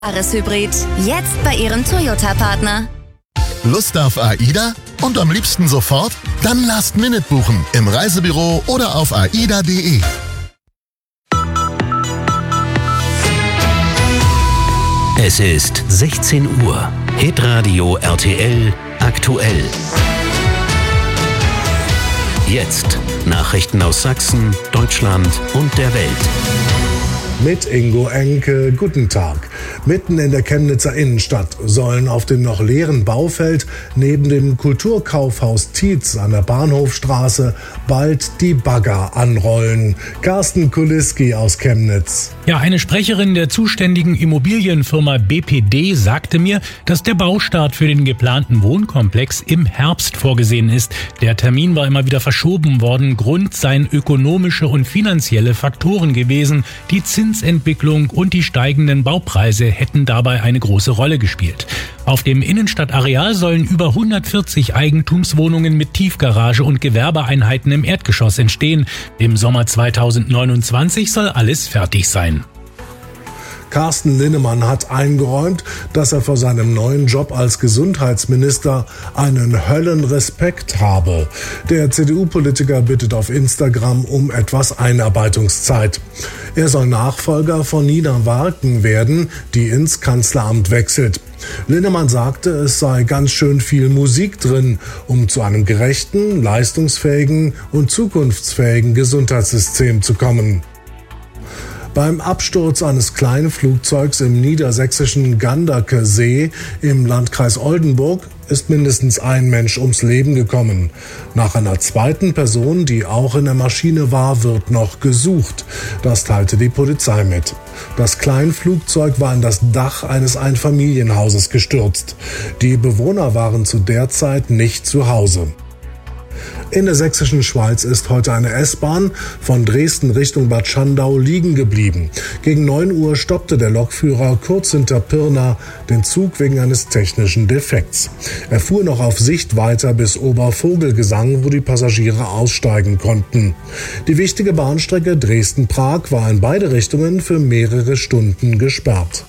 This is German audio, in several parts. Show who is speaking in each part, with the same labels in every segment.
Speaker 1: Jahreshybrid. Jetzt bei Ihrem Toyota-Partner.
Speaker 2: Lust auf AIDA? Und am liebsten sofort? Dann Last-Minute buchen im Reisebüro oder auf aida.de.
Speaker 3: Es ist 16 Uhr. Hitradio RTL aktuell. Jetzt Nachrichten aus Sachsen, Deutschland und der Welt.
Speaker 4: Mit Ingo Enke, guten Tag. Mitten in der Chemnitzer Innenstadt sollen auf dem noch leeren Baufeld neben dem Kulturkaufhaus Tietz an der Bahnhofstraße bald die Bagger anrollen. Carsten Kuliski aus Chemnitz.
Speaker 5: Ja, eine Sprecherin der zuständigen Immobilienfirma BPD sagte mir, dass der Baustart für den geplanten Wohnkomplex im Herbst vorgesehen ist. Der Termin war immer wieder verschoben worden. Grund seien ökonomische und finanzielle Faktoren gewesen. Die Zinsentwicklung und die steigenden Baupreise hätten dabei eine große Rolle gespielt. Auf dem Innenstadtareal sollen über 140 Eigentumswohnungen mit Tiefgarage und Gewerbeeinheiten im Erdgeschoss entstehen. Im Sommer 2029 soll alles fertig sein.
Speaker 4: Carsten Linnemann hat eingeräumt, dass er vor seinem neuen Job als Gesundheitsminister einen Höllenrespekt habe. Der CDU-Politiker bittet auf Instagram um etwas Einarbeitungszeit. Er soll Nachfolger von Nina Warken werden, die ins Kanzleramt wechselt. Linnemann sagte, es sei ganz schön viel Musik drin, um zu einem gerechten, leistungsfähigen und zukunftsfähigen Gesundheitssystem zu kommen. Beim Absturz eines kleinen Flugzeugs im niedersächsischen Ganderkesee im Landkreis Oldenburg ist mindestens ein Mensch ums Leben gekommen. Nach einer zweiten Person, die auch in der Maschine war, wird noch gesucht. Das teilte die Polizei mit. Das Kleinflugzeug war in das Dach eines Einfamilienhauses gestürzt. Die Bewohner waren zu der Zeit nicht zu Hause. In der sächsischen Schweiz ist heute eine S-Bahn von Dresden Richtung Bad Schandau liegen geblieben. Gegen 9 Uhr stoppte der Lokführer kurz hinter Pirna den Zug wegen eines technischen Defekts. Er fuhr noch auf Sicht weiter bis Obervogelgesang, wo die Passagiere aussteigen konnten. Die wichtige Bahnstrecke Dresden-Prag war in beide Richtungen für mehrere Stunden gesperrt.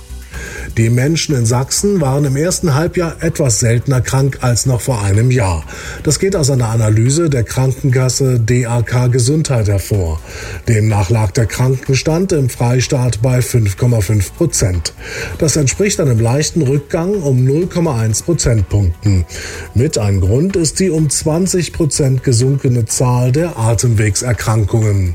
Speaker 4: Die Menschen in Sachsen waren im ersten Halbjahr etwas seltener krank als noch vor einem Jahr. Das geht aus einer Analyse der Krankenkasse DAK Gesundheit hervor. Demnach lag der Krankenstand im Freistaat bei 5,5%. Das entspricht einem leichten Rückgang um 0,1 Prozentpunkten. Mit ein Grund ist die um 20% gesunkene Zahl der Atemwegserkrankungen.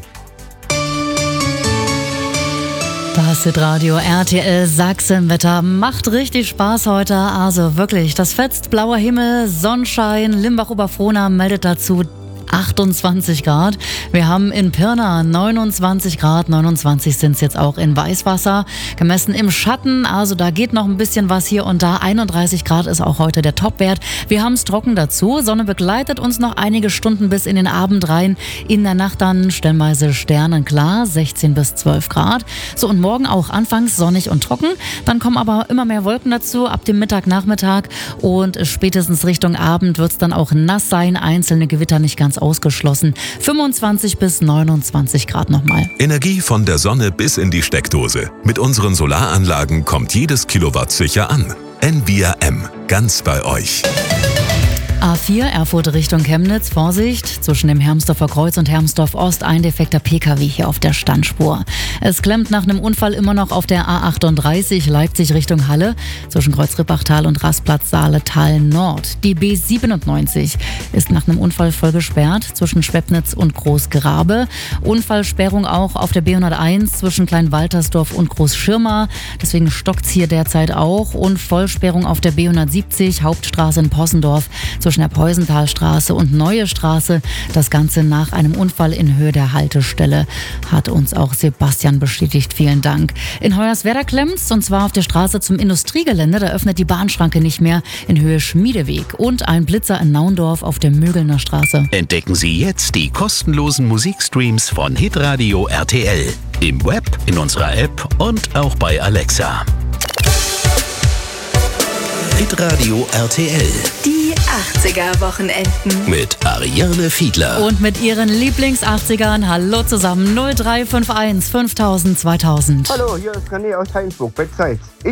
Speaker 6: Das Hitradio RTL Sachsenwetter macht richtig Spaß heute. Also wirklich, das fetzt, blauer Himmel, Sonnenschein. Limbach-Oberfrohna meldet dazu 28 Grad. Wir haben in Pirna 29 Grad, 29 sind es jetzt auch in Weißwasser. Gemessen im Schatten, also da geht noch ein bisschen was hier und da. 31 Grad ist auch heute der Topwert. Wir haben es trocken dazu. Sonne begleitet uns noch einige Stunden bis in den Abend rein. In der Nacht dann stellenweise sternenklar, 16 bis 12 Grad. So, und morgen auch anfangs sonnig und trocken. Dann kommen aber immer mehr Wolken dazu ab dem Mittag, Nachmittag. Und spätestens Richtung Abend wird es dann auch nass sein. Einzelne Gewitter nicht ganz ausgeschlossen. 25 bis 29 Grad nochmal.
Speaker 7: Energie von der Sonne bis in die Steckdose. Mit unseren Solaranlagen kommt jedes Kilowatt sicher an. Envia M. Ganz bei euch.
Speaker 6: A4 Erfurt Richtung Chemnitz, Vorsicht, zwischen dem Hermsdorfer Kreuz und Hermsdorf Ost ein defekter PKW hier auf der Standspur. Es klemmt nach einem Unfall immer noch auf der A38 Leipzig Richtung Halle, zwischen Kreuz-Rippachtal und Rastplatz Saaletal Nord. Die B97 ist nach einem Unfall voll gesperrt, zwischen Schwebnitz und Großgrabe. Unfallsperrung auch auf der B101 zwischen Kleinwaltersdorf und Großschirma, deswegen stockt's hier derzeit auch. Und Vollsperrung auf der B170 Hauptstraße in Possendorf, zwischen der Peusenthalstraße und Neue Straße. Das Ganze nach einem Unfall in Höhe der Haltestelle, hat uns auch Sebastian bestätigt. Vielen Dank. In Hoyerswerda klemmt's, und zwar auf der Straße zum Industriegelände. Da öffnet die Bahnschranke nicht mehr in Höhe Schmiedeweg. Und ein Blitzer in Naundorf auf der Mögelner Straße.
Speaker 3: Entdecken Sie jetzt die kostenlosen Musikstreams von Hitradio RTL. Im Web, in unserer App und auch bei Alexa. Hitradio RTL
Speaker 1: Die 80er-Wochenenden.
Speaker 3: mit Ariane Fiedler.
Speaker 6: Und mit ihren Lieblings-80ern. Hallo zusammen. 0351 5000 2000.
Speaker 8: Hallo, hier ist René aus Heinsburg bei Zeitz.